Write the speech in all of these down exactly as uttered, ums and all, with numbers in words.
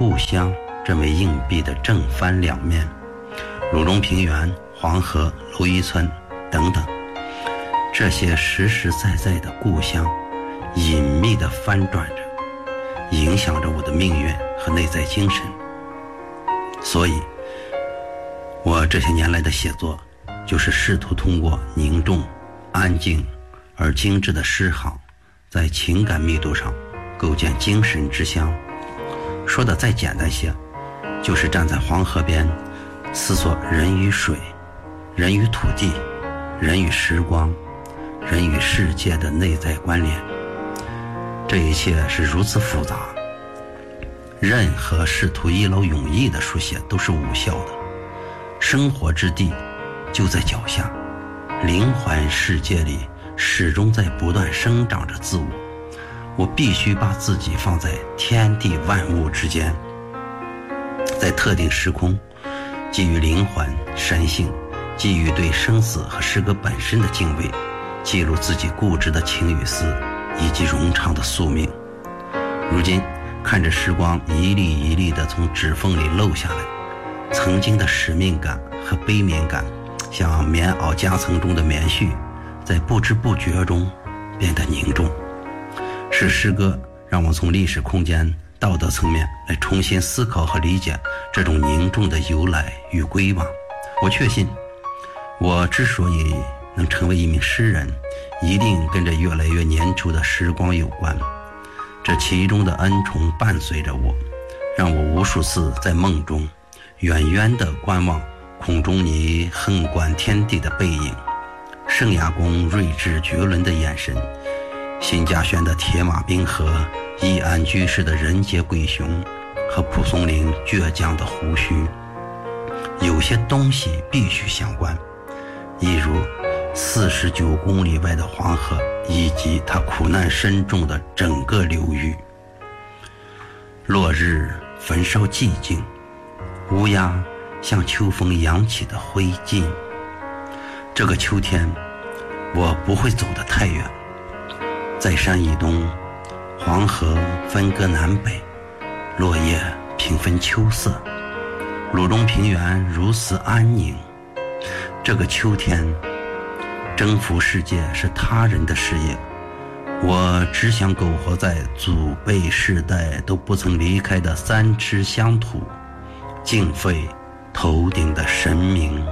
故乡这枚硬币的正反两面，鲁中平原、黄河、蝼蚁村等等，这些实实在在的故乡隐秘地翻转着，影响着我的命运和内在精神。所以我这些年来的写作，就是试图通过凝重、安静而精致的诗行，在情感密度上构建精神之乡。说的再简单些，就是站在黄河边，思索人与水、人与土地、人与时光、人与世界的内在关联。这一切是如此复杂，任何试图一劳永逸的书写都是无效的。生活之地就在脚下，灵魂世界里始终在不断生长着自我。我必须把自己放在天地万物之间，在特定时空，基于灵魂神性，基于对生死和诗歌本身的敬畏，记录自己固执的情与思以及冗长的宿命。如今看着时光一粒一粒地从指缝里漏下来，曾经的使命感和悲悯感，像棉袄夹层中的棉絮，在不知不觉中变得凝重。是诗歌让我从历史空间、道德层面来重新思考和理解这种凝重的由来与归往。我确信，我之所以能成为一名诗人，一定跟着越来越年稠的时光有关。这其中的恩宠伴随着我，让我无数次在梦中远远地观望空中你横观天地的背影，圣牙公睿智绝伦的眼神，辛嘉轩的铁马冰河，易安居士的人杰鬼雄，和蒲松龄倔强的胡须。有些东西必须相关，一如四十九公里外的黄河，以及它苦难深重的整个流域。落日焚烧寂静，乌鸦像秋风扬起的灰烬。这个秋天，我不会走得太远。在山以东，黄河分割南北，落叶平分秋色，鲁中平原如此安宁。这个秋天，征服世界是他人的事业，我只想苟活在祖辈世代都不曾离开的三尺乡土，敬畏头顶的神明。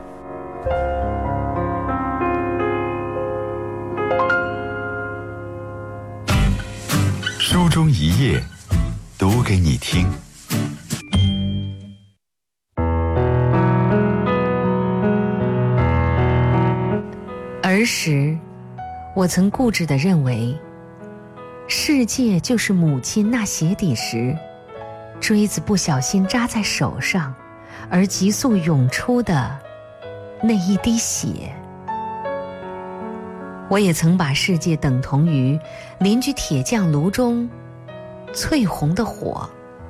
书中一页，读给你听。 儿时，我曾固执地认为，世界就是母亲那鞋底时，锥子不小心扎在手上，而急速涌出的那一滴血。我也曾把世界等同于邻居铁匠炉中翠红的火。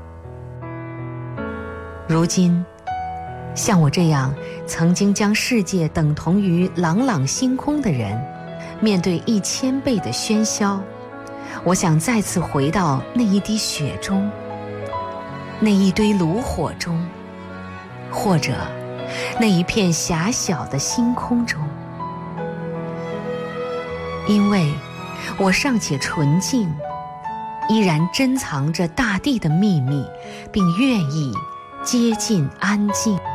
如今，像我这样曾经将世界等同于朗朗星空的人，面对一千倍的喧嚣，我想再次回到那一滴血中，那一堆炉火中，或者那一片狭小的星空中。因为我尚且纯净，依然珍藏着大地的秘密，并愿意接近安静。